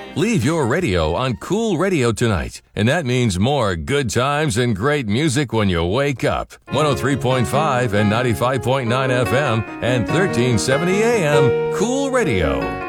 Leave your radio on Cool Radio tonight, and that means more good times and great music when you wake up. 103.5 and 95.9 FM and 1370 AM Cool Radio.